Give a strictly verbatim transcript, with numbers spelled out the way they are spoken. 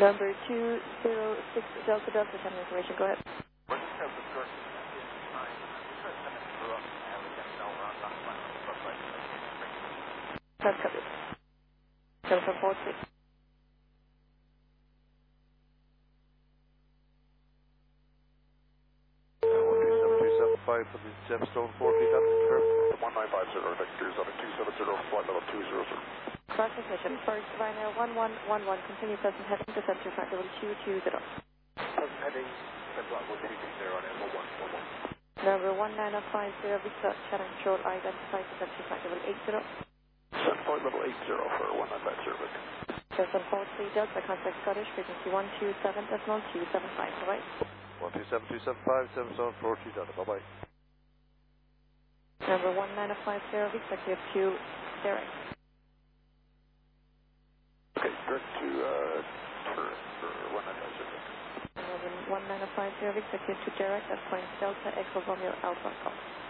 November two zero six Delta Delta, send information, go ahead. That's covered. Delta four six. five for the Gemstone four feet up, confirm. one nine five zero, vectors on a two seven zero, flight level two zero zero. Cross transmission, first Ryanair one one one one, continue present heading, descent to flight level two two zero. Present heading, descent flight one two two zero, and one one one one. Number one nine five zero, Vista, channel control, identify, descent to flight level eight zero. Descent flight level eight zero for one nine five zero, vector. Descent four three Delta, contact Scottish, frequency one two seven decimal two seven five, bye-bye. one two seven two seven five, Gemstone four three Delta, bye-bye. Number one nine five zero, Vista, clear to direct. Okay, direct to uh, turn for one nine five zero. Number one nine five zero, Vista, clear to direct at point Delta, Echo Romeo Alpha, call.